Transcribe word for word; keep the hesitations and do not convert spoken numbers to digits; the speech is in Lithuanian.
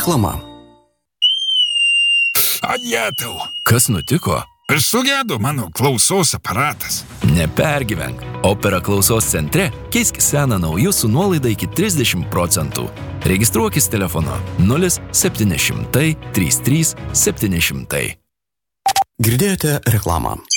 Reklama. Ajetau. Kas nutiko? Sugedo mano klausos aparatas. Nepergyvenk. Opera klausos centre keisk seną nauju su nuolaida iki trisdešimt procentų. Registruokis telefonu nulis septyni šimtai trys trys septyni šimtai. Girdėjote reklamą.